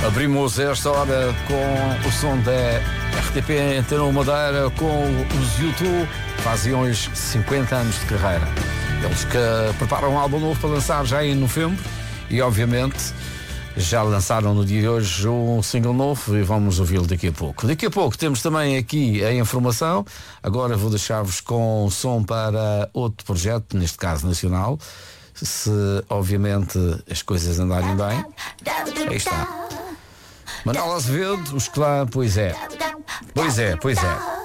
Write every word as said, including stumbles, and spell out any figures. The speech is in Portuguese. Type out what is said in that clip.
Abrimos esta hora com o som da R T P Antena Madeira com os YouTube. Fazem hoje cinquenta anos de carreira. Eles que preparam um álbum novo para lançar já em novembro e, obviamente, já lançaram no dia de hoje um single novo e vamos ouvi-lo daqui a pouco. Daqui a pouco temos também aqui a informação. Agora vou deixar-vos com o som para outro projeto, neste caso nacional. Se, obviamente, as coisas andarem bem. Aí está. Manuel Azevedo, os clã, pois é. Pois é, pois é.